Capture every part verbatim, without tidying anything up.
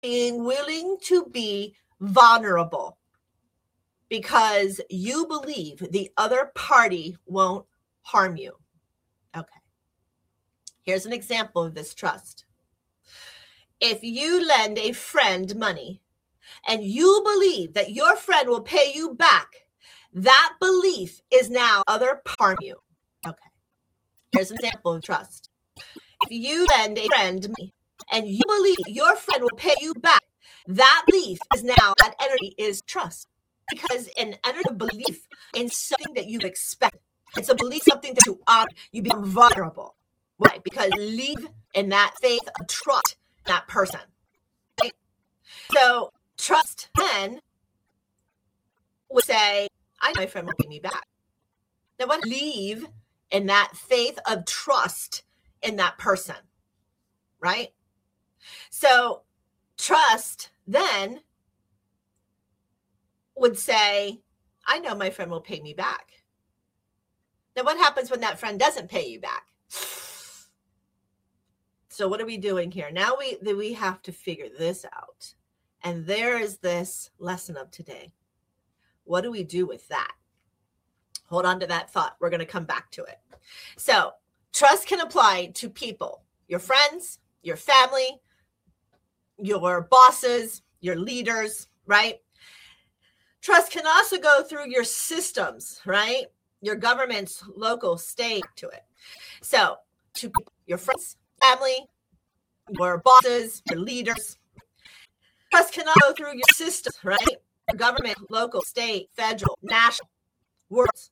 being willing to be vulnerable because you believe the other party won't harm you. Okay. Here's an example of this trust. If you lend a friend money and you believe that your friend will pay you back, that belief is now other harm you. Okay. Here's an example of trust. If you lend a friend money and you believe your friend will pay you back, that belief is now, that energy is trust. Because an energy of belief in something that you expect, it's a belief, something that you honor, you become vulnerable. Why? Because leave in that faith of trust in that person. Right? So trust then would say, I know my friend will pay me back. Now what? Leave in that faith of trust in that person. Right? So trust then would say, I know my friend will pay me back. Now, what happens when that friend doesn't pay you back? So what are we doing here? Now we, we have to figure this out. And there is this lesson of today. What do we do with that? Hold on to that thought. We're going to come back to it. So trust can apply to people, your friends, your family, your bosses, your leaders, right? Trust can also go through your systems, right? Your governments, local, state, to it. So to your friends, family, your bosses, your leaders. Trust can also go through your systems, right? Your government, local, state, federal, national, worlds.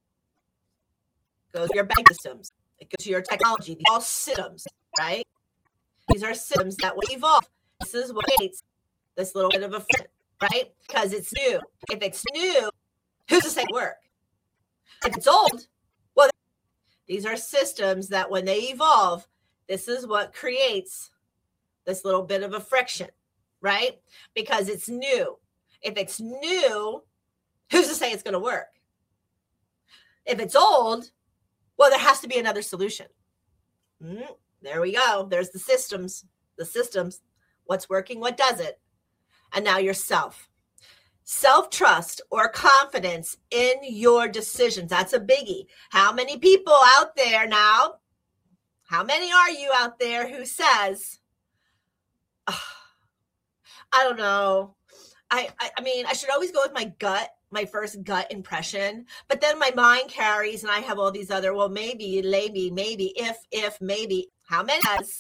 It goes to your bank systems. It goes to your technology. These are all systems, right? These are systems that will evolve. This is what creates this little bit of a friction. Right? Because it's new. If it's new, who's to say it work? If it's old, well, these are systems that when they evolve, this is what creates this little bit of a friction, right? Because it's new. If it's new, who's to say it's going to work? If it's old, well, there has to be another solution. Mm, there we go. There's the systems, the systems, what's working, what doesn't. And now yourself. Self-trust or confidence in your decisions. That's a biggie. How many people out there now, how many are you out there who says, oh, I don't know. I, I, I mean, I should always go with my gut, my first gut impression. But then my mind carries and I have all these other, well, maybe, maybe, maybe, if, if, maybe. How many has?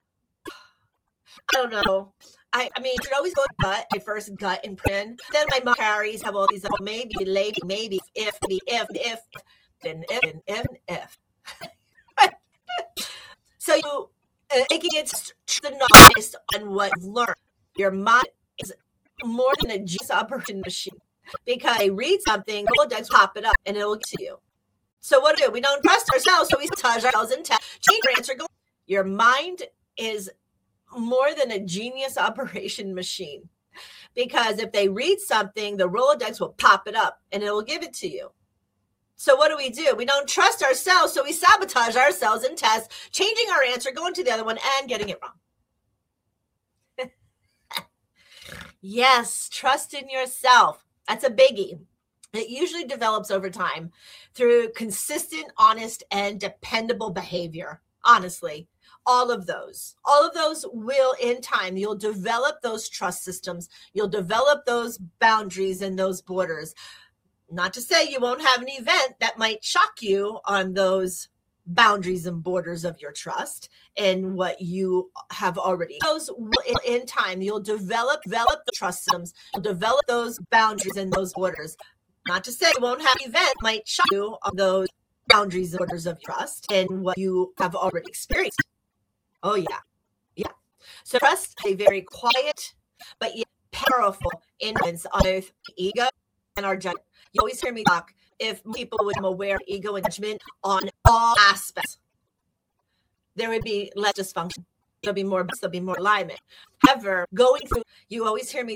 I don't know. I, I mean, you should always go with gut, my first gut impression. Then my mind carries have all these, oh, maybe, maybe, maybe, if, maybe, if, if, then if, and if, and if. So you uh, making it the knowledge based on what you've learned. Your mind is more than a genius operation machine because they read something, Rolodex pop it up, and it will get to you. So what do we do? We don't trust ourselves, so we touch ourselves and tell, change our answer. Go. Your mind is more than a genius operation machine because if they read something, the Rolodex will pop it up and it will give it to you. So what do we do? We don't trust ourselves, so we sabotage ourselves and test, changing our answer, going to the other one and getting it wrong. Yes, trust in yourself. That's a biggie. It usually develops over time through consistent, honest, and dependable behavior. Honestly, all of those, all of those will in time, you'll develop those trust systems. You'll develop those boundaries and those borders. Not to say you won't have an event that might shock you on those boundaries and borders of your trust and what you have already. Those will, in time, you'll develop, develop the trust systems. You'll develop those boundaries and those borders. Not to say you won't have an event that might shock you on those boundaries and borders of trust and what you have already experienced. Oh, yeah. Yeah. So trust is a very quiet, but yet powerful influence on both ego and our judgment. You always hear me talk, if people would become aware of ego and judgment on all aspects, there would be less dysfunction. There'll be more, there'll be more alignment. However, going through, you always hear me